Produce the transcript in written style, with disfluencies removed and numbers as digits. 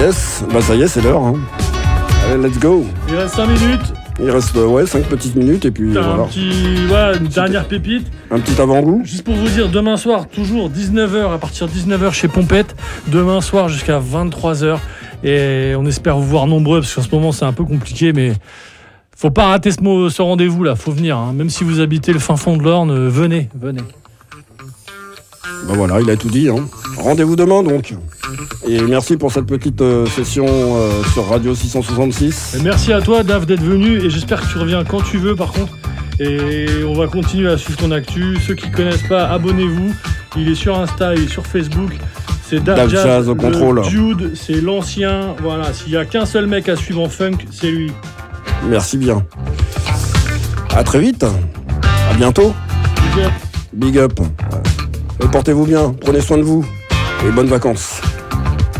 Yes, bah ça y est, c'est l'heure. Hein. Allez, let's go. Il reste 5 minutes. Il reste 5 petites minutes et puis voilà. Une dernière pépite. Un petit avant-goût. Juste pour vous dire, demain soir, toujours 19h, à partir de 19h chez Pompette. Demain soir jusqu'à 23h. Et on espère vous voir nombreux, parce qu'en ce moment c'est un peu compliqué, mais faut pas rater ce rendez-vous là, faut venir. Hein. Même si vous habitez le fin fond de l'Orne, venez. Ben voilà, il a tout dit. Hein. Rendez-vous demain donc. Et merci pour cette petite session sur Radio 666. Et merci à toi Dave d'être venu, et j'espère que tu reviens quand tu veux par contre. Et on va continuer à suivre ton actu. Ceux qui connaissent pas, abonnez-vous. Il est sur Insta, il est sur Facebook. C'est Dave Jazz au contrôle. Dude, c'est l'ancien. Voilà, s'il y a qu'un seul mec à suivre en funk, c'est lui. Merci bien. À très vite. À bientôt. Big up. Big up. Et portez-vous bien. Prenez soin de vous. Et bonnes vacances.